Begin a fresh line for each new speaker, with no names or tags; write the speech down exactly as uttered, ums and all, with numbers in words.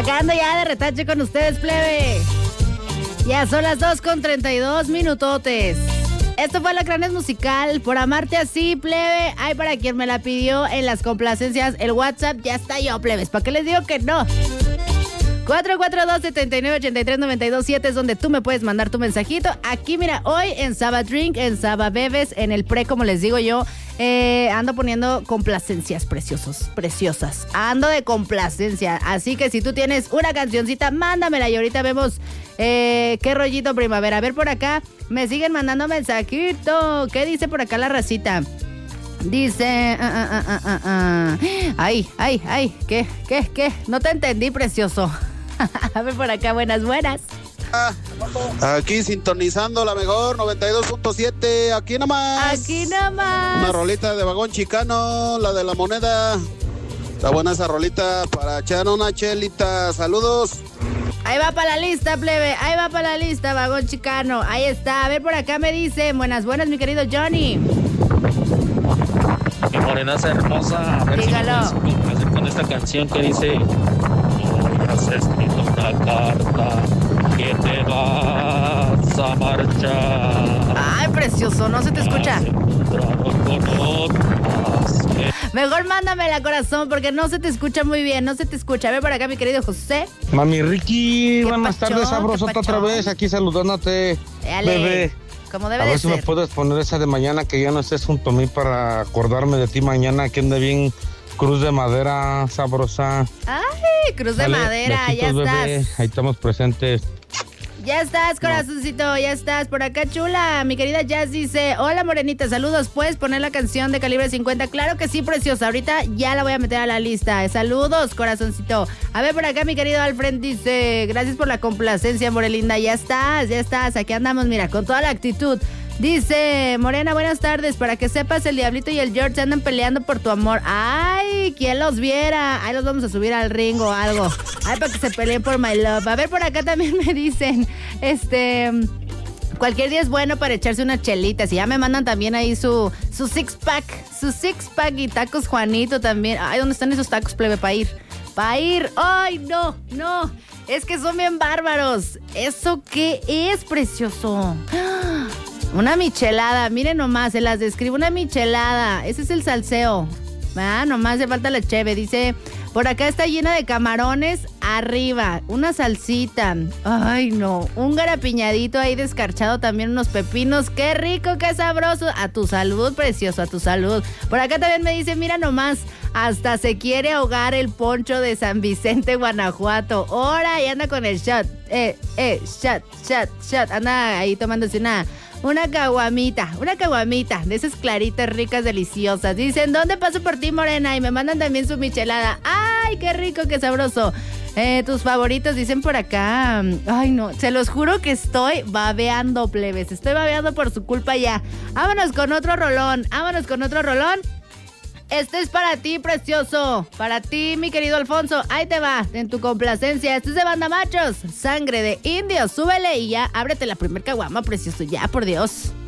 Acá ando ya de retache con ustedes, plebe. Ya son las dos con treinta y dos minutotes. Esto fue Alacranes Musical, por amarte así, plebe. Ay, para quien me la pidió en las complacencias, el WhatsApp ya está yo, plebes. ¿Para qué les digo que no? cuatro cuatro dos, siete nueve, ocho tres, nueve dos siete es donde tú me puedes mandar tu mensajito. Aquí, mira, hoy en Saba Drink, en Saba Bebes, en el pre, como les digo yo, eh, ando poniendo complacencias preciosos, preciosas. Ando de complacencia. Así que si tú tienes una cancioncita, mándamela y ahorita vemos eh, qué rollito primavera. A ver, por acá me siguen mandando mensajito. ¿Qué dice por acá la racita? Dice, uh, uh, uh, uh, uh. ay, ay, ay, ¿qué, qué, qué? No te entendí, precioso. A ver por acá, buenas, buenas.
Aquí sintonizando la mejor noventa y dos punto siete, aquí nomás.
Aquí nomás.
Una rolita de Vagón Chicano, la de la moneda. Está buena esa rolita para echar una chelita. Saludos.
Ahí va para la lista, plebe. Ahí va para la lista, Vagón Chicano. Ahí está. A ver, por acá me dice, buenas, buenas, mi querido Johnny.
Mi morenaza hermosa, a ver
Dígalo.
si me puedes complacer con esta canción que dice: hoy has escrito una carta que te vas a marchar.
Ay, precioso, no se te escucha.
Has encontrado con otras que...
Mejor mándamela, corazón, porque no se te escucha muy bien, no se te escucha. A ver por acá, mi querido José.
Mami Ricky, buenas
pacho,
tardes, sabrosota
qué pacho.
otra vez, aquí saludándote,
Dale,
bebé.
como
A
debe
ver
de
si me
ser.
puedes poner esa de mañana, que ya no estés junto a mí para acordarme de ti mañana, que ande bien cruz de madera, sabrosa.
Ay, cruz de
Dale,
madera,
besitos,
ya
bebé.
estás.
Ahí estamos presentes.
Ya estás, corazoncito, ya estás. Por acá, chula. Mi querida Jazz dice, hola, morenita, saludos. ¿Puedes poner la canción de Calibre cincuenta? Claro que sí, preciosa. Ahorita ya la voy a meter a la lista. Saludos, corazoncito. A ver, por acá, mi querido Alfred dice, gracias por la complacencia, Morelinda. Ya estás, ya estás. Aquí andamos, mira, con toda la actitud. Dice, Morena, buenas tardes. Para que sepas, el Diablito y el George andan peleando por tu amor. Ay, ¿quién los viera? Ahí los vamos a subir al ring o algo. Ay, para que se peleen por my love. A ver, por acá también me dicen, este... cualquier día es bueno para echarse unas chelitas. Y ya me mandan también ahí su, su six pack. Su six pack y tacos Juanito también. Ay, ¿dónde están esos tacos, plebe, para ir? Para ir. Ay, no, no. Es que son bien bárbaros. ¿Eso qué es, precioso? Una michelada, miren nomás, se las describo, una michelada, ese es el salseo. Ah, nomás le falta la cheve, dice, por acá está llena de camarones, arriba, una salsita, ay no, un garapiñadito ahí descarchado, también unos pepinos, qué rico, qué sabroso, a tu salud, precioso, a tu salud. Por acá también me dice, mira nomás, hasta se quiere ahogar el poncho de San Vicente, Guanajuato, ahora y anda con el shot, eh, eh, shot, shot, shot, anda ahí tomándose una... Una caguamita, una caguamita, de esas claritas ricas, deliciosas. Dicen, ¿dónde paso por ti, morena? Y me mandan también su michelada. ¡Ay, qué rico, qué sabroso! Eh, tus favoritos, dicen por acá. Ay, no, se los juro que estoy babeando, plebes. Estoy babeando por su culpa ya. Vámonos con otro rolón, vámonos con otro rolón. Este es para ti, precioso. Para ti, mi querido Alfonso. Ahí te va, en tu complacencia. Este es de Banda Machos. Sangre de Indios. Súbele y ya, ábrete la primer caguama, precioso. Ya, por Dios.